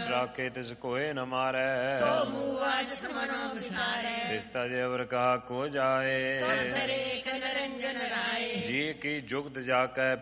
ਜਿਸ ਰਾਖੇ ਤਿਸ ਕੋਏ ਨ ਮਾਰੈ ਸੋ ਮੂਆ ਜਿਸ ਮਨੋ ਵਿਸਾਰੈ ਤਿਸ ਤਜ ਅਵਰ ਕਹਾ ਕੋ ਜਾਏ ਸਭ ਸਰੇ ਏਕ ਨਿਰੰਜਨ ਰਾਏ ਜੀ ਕੀ ਜੁਗਤ ਜਾ ਕੈ